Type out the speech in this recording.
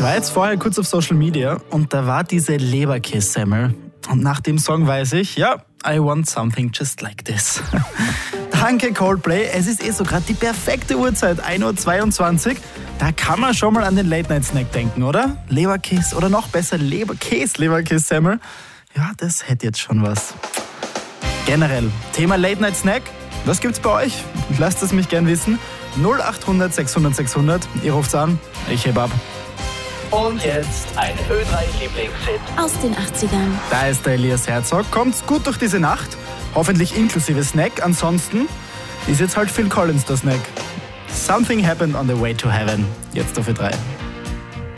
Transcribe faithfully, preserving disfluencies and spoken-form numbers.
war jetzt vorher kurz auf Social Media und da war diese Leberkässemmel. Und nach dem Song weiß ich, ja, I want something just like this. Danke Coldplay, es ist eh so gerade die perfekte Uhrzeit, ein Uhr zweiundzwanzig. Da kann man schon mal an den Late-Night-Snack denken, oder? Leberkäse oder noch besser Leberkäse-Leberkässemmel. Ja, das hätte jetzt schon was. Generell, Thema Late-Night-Snack, was gibt's bei euch? Lasst es mich gern wissen. null acht hundert sechshundert sechshundert, ihr ruft's an, ich heb ab. Und jetzt ein Ö drei Lieblingshit aus den achtzigern. Da ist der Elias Herzog, kommt's gut durch diese Nacht, hoffentlich inklusive Snack, ansonsten ist jetzt halt Phil Collins der Snack. Something happened on the way to heaven, jetzt auf Ö drei.